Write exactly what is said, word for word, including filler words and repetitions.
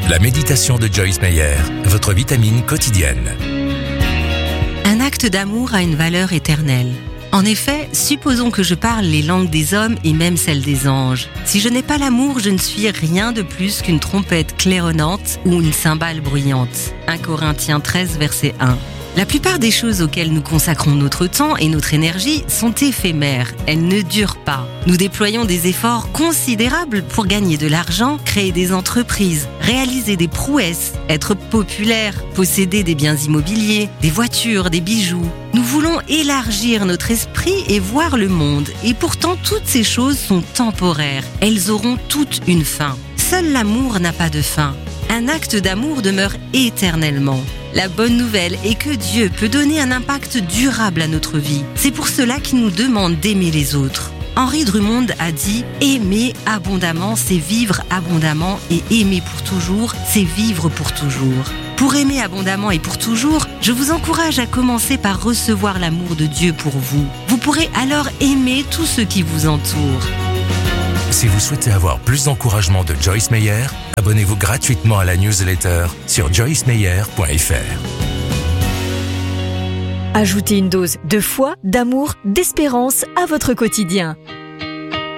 La méditation de Joyce Meyer, votre vitamine quotidienne. Un acte d'amour a une valeur éternelle. En effet, supposons que je parle les langues des hommes et même celles des anges. Si je n'ai pas l'amour, je ne suis rien de plus qu'une trompette claironnante ou une cymbale bruyante. un Corinthiens treize, verset un. La plupart des choses auxquelles nous consacrons notre temps et notre énergie sont éphémères, elles ne durent pas. Nous déployons des efforts considérables pour gagner de l'argent, créer des entreprises, réaliser des prouesses, être populaire, posséder des biens immobiliers, des voitures, des bijoux. Nous voulons élargir notre esprit et voir le monde, et pourtant toutes ces choses sont temporaires, elles auront toutes une fin. Seul l'amour n'a pas de fin. Un acte d'amour demeure éternellement. La bonne nouvelle est que Dieu peut donner un impact durable à notre vie. C'est pour cela qu'il nous demande d'aimer les autres. Henri Drummond a dit « Aimer abondamment, c'est vivre abondamment, et aimer pour toujours, c'est vivre pour toujours ». Pour aimer abondamment et pour toujours, je vous encourage à commencer par recevoir l'amour de Dieu pour vous. Vous pourrez alors aimer tous ceux qui vous entourent. Si vous souhaitez avoir plus d'encouragement de Joyce Meyer, abonnez-vous gratuitement à la newsletter sur joyce meyer point f r. Ajoutez une dose de foi, d'amour, d'espérance à votre quotidien.